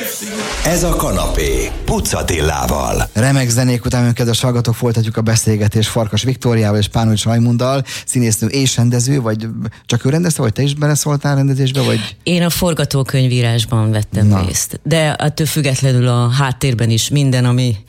Ez a kanapé Puc Attilával. Remek zenék után, kedves hallgatók, folytatjuk a beszélgetést Farkas Viktóriával és Pánovics Rajmunddal, színésznő és rendező, vagy csak ő rendezte, vagy te is beleszóltál rendezésbe, vagy? Én a forgatókönyvírásban vettem részt, de attól függetlenül a háttérben is minden,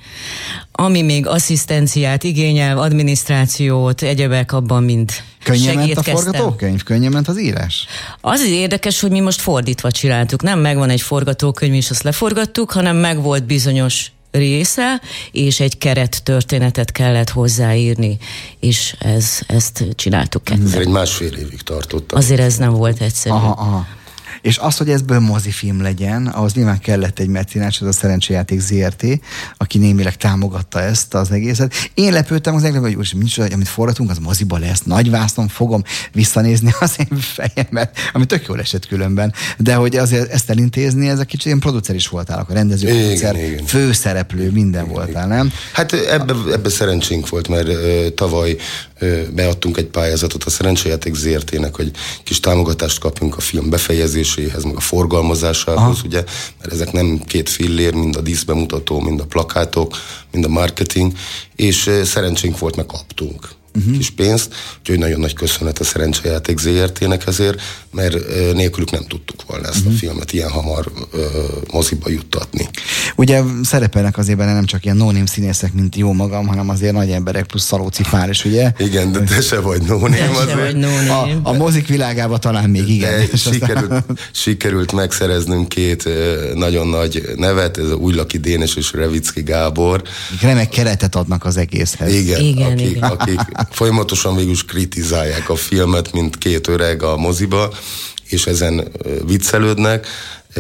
ami még asszisztenciát igényel, adminisztrációt, egyebek, abban mind könnyen ment a forgatókönyv? Könnyen ment az írás? Az érdekes, hogy mi most fordítva csináltuk. Nem megvan egy forgatókönyv, és azt leforgattuk, hanem megvolt bizonyos része, és egy keret történetet kellett hozzáírni, és ezt csináltuk ketten. Ez egy másfél évig tartott. Azért ez nem volt egyszerű. Aha. És az, hogy ebből mozifilm legyen, ahhoz nyilván kellett egy mecenás, ez a Szerencsejáték ZRT, aki némileg támogatta ezt az egészet. Én lepődtem az egészet, hogy nincs, amit forgatunk, az moziba lesz, nagyvásznon fogom visszanézni az én fejemet, ami tök jól esett különben. De hogy azért ezt elintézni, ez a kicsit ilyen producer is voltál, akkor rendező, producer, főszereplő, minden voltál, nem? Hát ebbe szerencsénk volt, mert tavaly beadtunk egy pályázatot a Szerencsejáték ZRT-nek, hogy kis támogatást kapjunk a film befejezéséhez, meg a forgalmazásához, ugye, mert ezek nem 2 fillér, mind a díszbemutató, mind a plakátok, mind a marketing, és szerencsénk volt, meg kaptunk kis pénzt, úgyhogy nagyon nagy köszönet a Szerencsejáték ZRT-nek ezért, mert nélkülük nem tudtuk volna ezt a filmet ilyen hamar moziba juttatni. Ugye szerepelnek azért benne nem csak ilyen no-name színészek, mint jó magam, hanem azért nagy emberek, plusz Szalóci Pál is, ugye? Igen, de te se vagy no-name. A mozik világában talán még igen. Sikerült megszereznünk 2 nagyon nagy nevet, ez a Újlaki Dénes és Revicki Gábor. Remek keretet adnak az egészhez. Igen. Akik folyamatosan végül is kritizálják a filmet, mint 2 öreg a moziba, és ezen viccelődnek,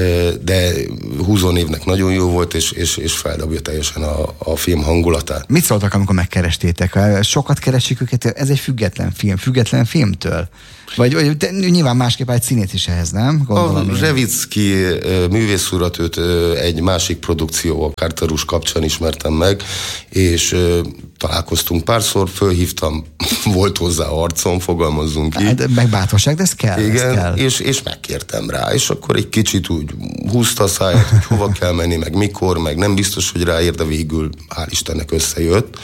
de 20 évnek nagyon jó volt, és feldobja teljesen a film hangulatát. Mit szóltak, amikor megkerestétek? Sokat keresik őket, ez egy független filmtől? Vagy nyilván másképp egy színész is ehhez, nem? Gondolom a Revicki művész urat, őt egy másik produkció, a Kártarus kapcsán ismertem meg, és találkoztunk párszor, fölhívtam, volt hozzá arcom, fogalmazzunk így. Hát, meg bátorság, de ez kell. Igen, ez kell. És megkértem rá, és akkor egy kicsit úgy húzta a száját, hogy hova kell menni, meg mikor, meg nem biztos, hogy ráér, de végül hál' Istennek összejött.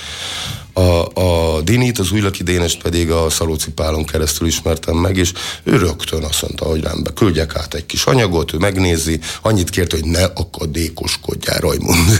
A Dinit, az Újlaki Dénest pedig a Szalóci Pálon keresztül ismertem meg, és ő rögtön azt mondta, hogy rendben, küldjek át egy kis anyagot, ő megnézi, annyit kért, hogy ne akadékoskodjál, Rajmund.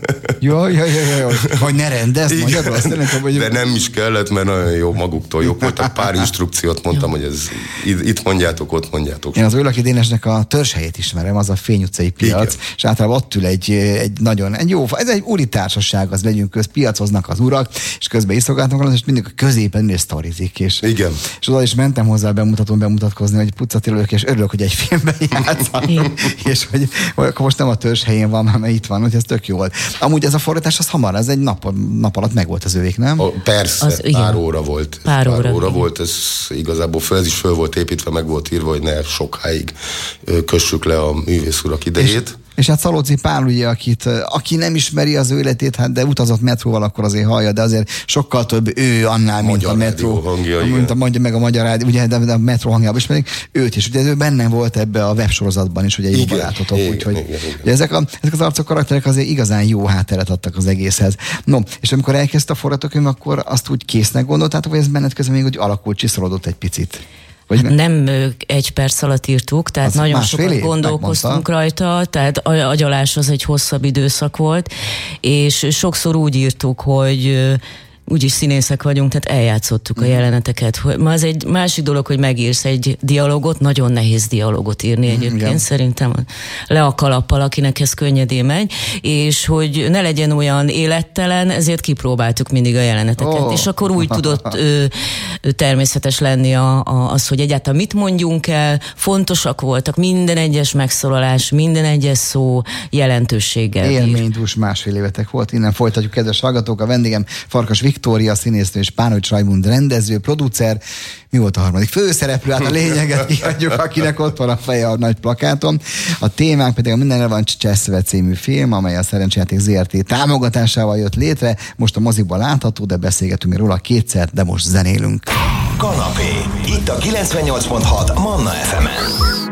Jó. Hogy ne rendezd, magyarul azt jelenti, hogy... De nem is kellett, mert nagyon jó, maguktól jók voltak, pár instrukciót mondtam, hogy ez itt mondjátok, ott mondjátok. Én az Újlaki Dénesnek a törzshelyét ismerem, az a Fény utcai piac, igen. És általában ott ül egy nagyon, ez egy úri társaság, az legyünk köz, piacoznak az urak, és közben iszolgáltunk, és mindig a középen sztorizik. Igen. És oda is mentem hozzá bemutatkozni, hogy Puc Attila, és örülök, hogy egy filmben játszhatom, és hogy akkor most nem a törzshelyén van, hanem itt van, hogy ez tök jó volt. Amúgy ez a forgatás, az hamar, ez egy nap alatt meg volt az övék, nem? Persze, pár óra volt. Pár óra volt, ez igazából ez is föl volt építve, meg volt írva, hogy ne sokáig kössük le a művész urak idejét. És hát Szalóci Pál, ugye, aki nem ismeri az ő életét, hát de utazott metróval, akkor azért hallja, de azért sokkal több ő annál, mint a metró hangja, mint meg a magyar rádió, ugye, de a metró hangjában ismerik őt is. Ugye ő benne volt ebbe a websorozatban is, ugye jó barátotok, úgyhogy ezek az arcok, karakterek azért igazán jó hátteret adtak az egészhez. No, és amikor elkezdte a forgatókönyv, akkor azt úgy késznek gondoltátok, vagy ez benned közben még úgy alakult, csiszolódott egy picit? Hát nem 1 perc alatt írtuk, tehát az nagyon sokat gondolkoztunk rajta, tehát agyalás az egy hosszabb időszak volt, és sokszor úgy írtuk, hogy úgyis színészek vagyunk, tehát eljátszottuk a jeleneteket. Ma az egy másik dolog, hogy megírsz egy dialógot, nagyon nehéz dialógot írni egyébként, szerintem le a kalappal, akinek ez könnyedén megy, és hogy ne legyen olyan élettelen, ezért kipróbáltuk mindig a jeleneteket, és akkor úgy tudott természetes lenni az, hogy egyáltalán mit mondjunk el, fontosak voltak, minden egyes megszólalás, minden egyes szó jelentőséggel. Élménydús 1,5 évetek volt, innen folytatjuk, kedves hallgatók, a vendégem Farkas Viktória, színésznő, és Pánovics Rajmund rendező, producer. Mi volt a harmadik? Főszereplő, hát a lényeget kiadjuk, akinek ott van a feje a nagy plakáton. A témánk pedig a Mindenre van Cseszve című film, amely a Szerencsejáték ZRT támogatásával jött létre. Most a mozikban látható, de beszélgetünk róla 2-szer, de most zenélünk. Kanapé, itt a 98.6 Manna FM-en.